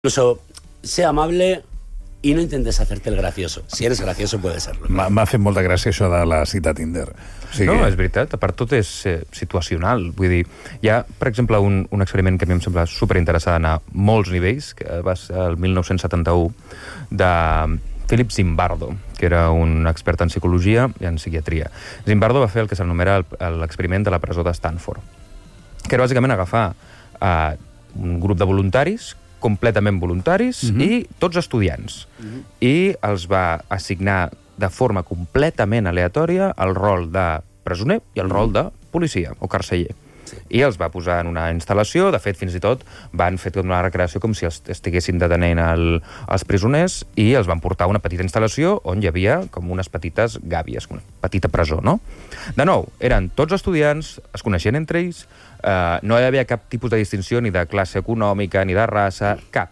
Incluso, sea amable i no intentes hacerte el gracioso. Si eres gracioso, puede serlo. M'ha fet molta gràcia això de la cita Tinder. O sigui... No, és veritat. A part, tot és situacional. Vull dir, hi ha, per exemple, un experiment que a mi em sembla superinteressant a molts nivells, que va ser el 1971, de Philip Zimbardo, que era un expert en psicologia i en psiquiatria. Zimbardo va fer el que s'anomena l'experiment de la presó de Stanford, que era bàsicament agafar un grup de voluntaris, completament voluntaris, i tots estudiants. I els va assignar de forma completament aleatòria el rol de presoner i el rol de policia o carceller. I els va posar en una instal·lació. De fet, fins i tot van fer tota una recreació com si estiguessin detenent els presoners, i els van portar a una petita instal·lació on hi havia com unes petites gàbies, una petita presó, no? De nou, eren tots estudiants, es coneixien entre ells, no hi havia cap tipus de distinció ni de classe econòmica ni de raça, cap.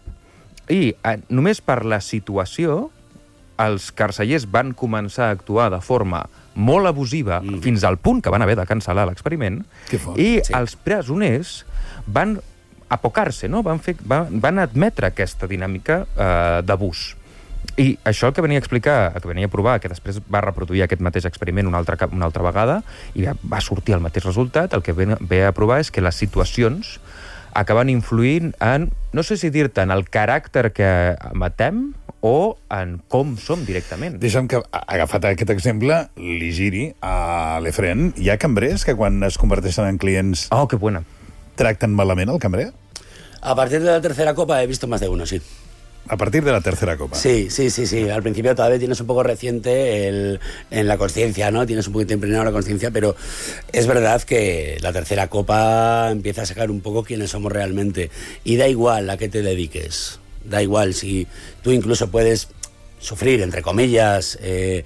I només per la situació els carcellers van començar a actuar de forma molt abusiva fins al punt que van haver de cancel·lar l'experiment, i els presoners van apocar-se, no? Van admetre aquesta dinàmica d'abús. I això el que venia a explicar, el que venia a provar, que després va reproduir aquest mateix experiment una altra vegada, i va sortir el mateix resultat, el que ve a provar és que les situacions acaben influint en, no sé si dir-te, en el caràcter que emetem o en com som directament. Deixa'm que, agafat aquest exemple, li giri a l'Efren. Hi ha cambrers que quan es converteixen en clients... Oh, que buena. Tracten malament el cambrer? A partir de la tercera copa he visto más de uno, sí. A partir de la tercera copa. Sí. Al principio todavía tienes un poco reciente en la consciencia, ¿no? Tienes un poquito impregnado la consciencia, pero es verdad que la tercera copa empieza a sacar un poco quiénes somos realmente. Y da igual a qué te dediques. Da igual si tú incluso puedes sufrir, entre comillas,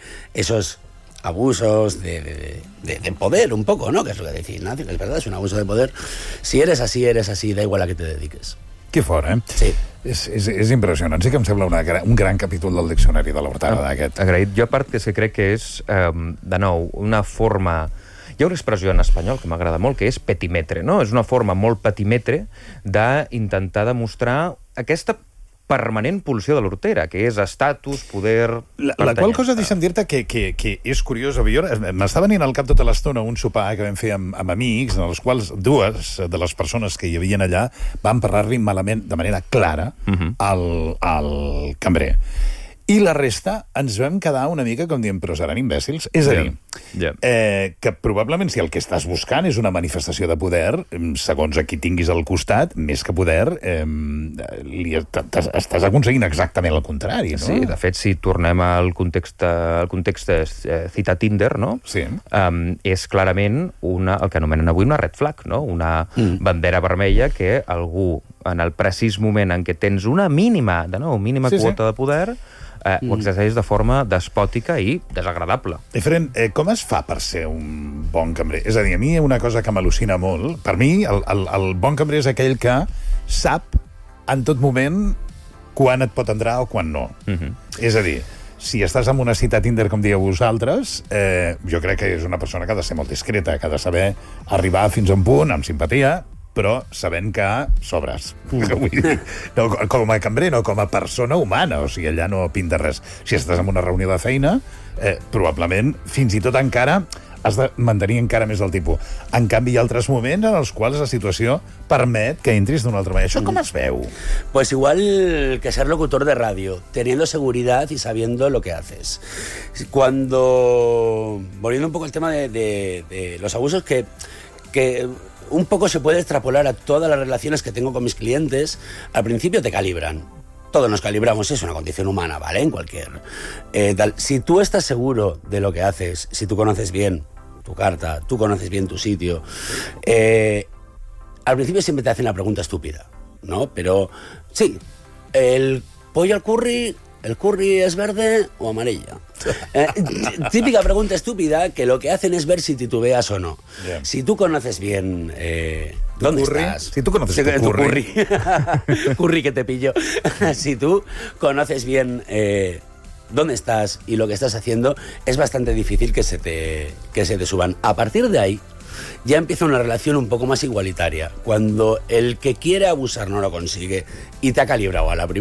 esos abusos de poder un poco, ¿no? Que es lo que decís, Ignacio, que es verdad, es un abuso de poder. Si eres así, da igual a qué te dediques. Que fort, eh? Sí. És impressionant. Sí que em sembla un gran capítol del diccionari de l'Hortada, d'aquest. Agraït. Jo, a part, que crec que és, de nou, una forma... Hi ha una expressió en espanyol que m'agrada molt, que és petimetre, no? És una forma molt petimetre d'intentar demostrar aquesta permanent pulsió de l'hortera, que és estatus, poder... La qual cosa, deixa'm dir-te que és curiosa. M'està venint al cap tota l'estona un sopar que vam fer amb amics, en els quals dues de les persones que hi havia allà van parlar-li malament, de manera clara, al cambrer. I la resta ens vam quedar una mica com dient, però seran imbècils? És a dir, que probablement si el que estàs buscant és una manifestació de poder, segons a qui tinguis al costat, més que poder, estàs aconseguint exactament el contrari, no? Sí, de fet, si tornem al context cita Tinder, no? Sí. És clarament el que anomenen avui una red flag, no? Una bandera vermella que algú, en el precís moment en què tens una mínima quota de poder, ho exerceix de forma despòtica i desagradable. Efren, com es fa per ser un bon cambrer? És a dir, a mi una cosa que m'al·lucina molt, per mi el bon cambrer és aquell que sap en tot moment quan et pot entrar o quan no. És a dir, si estàs en una cita Tinder, com dieu vosaltres, jo crec que és una persona que ha de ser molt discreta, que ha de saber arribar fins a un punt, amb simpatia, però sabent que sobres. Vull dir, no com a cambrer, no com a persona humana, o sigui, allà no pinta res. Si estàs en una reunió de feina, probablement, fins i tot encara, has de mantenir encara més el tipus. En canvi, hi ha altres moments en els quals la situació permet que entris d'una altra manera. Això com es veu? Pues igual que ser locutor de radio, teniendo seguridad y sabiendo lo que haces. Volviendo un poco al tema de los abusos que un poco se puede extrapolar a todas las relaciones que tengo con mis clientes. Al principio te calibran. Todos nos calibramos, es una condición humana, ¿vale? En cualquier... Si tú estás seguro de lo que haces, si tú conoces bien tu carta, tú conoces bien tu sitio, al principio siempre te hacen la pregunta estúpida, ¿no? Pero sí, el pollo al curry... ¿El curry es verde o amarilla? Típica pregunta estúpida que lo que hacen es ver si titubeas o no. Yeah. Si tú conoces bien dónde estás... Si tú conoces tu curry. Curry que te pillo. Si tú conoces bien dónde estás y lo que estás haciendo, es bastante difícil que se te suban. A partir de ahí, ya empieza una relación un poco más igualitaria. Cuando el que quiere abusar no lo consigue y te ha calibrado a la primera